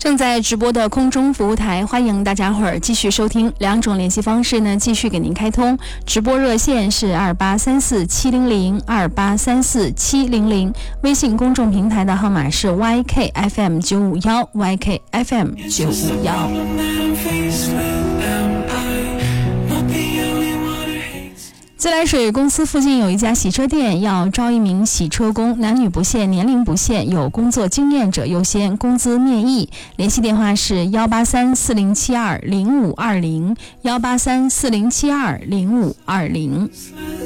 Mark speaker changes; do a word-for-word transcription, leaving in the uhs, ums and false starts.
Speaker 1: 正在直播的空中服务台，欢迎大家伙儿继续收听。两种联系方式呢，继续给您开通。直播热线是二八三四七零零二八三四七零零，微信公众平台的号码是 Y K F M 九五一 Y K F M 九五一。自来水公司附近有一家洗车店，要招一名洗车工，男女不限，年龄不限，有工作经验者优先，工资面议。联系电话是幺八三四零七二零五二零，幺八三四零七二零五二零。